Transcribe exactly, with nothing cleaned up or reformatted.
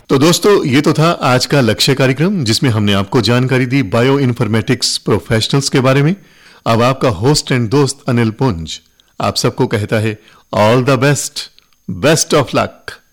तो दोस्तों, ये तो था आज का लक्ष्य कार्यक्रम, जिसमें हमने आपको जानकारी दी बायो इन्फॉर्मेटिक्स प्रोफेशनल्स के बारे में। अब आपका होस्ट एंड दोस्त अनिल पुंज आप सबको कहता है all the best, best of luck.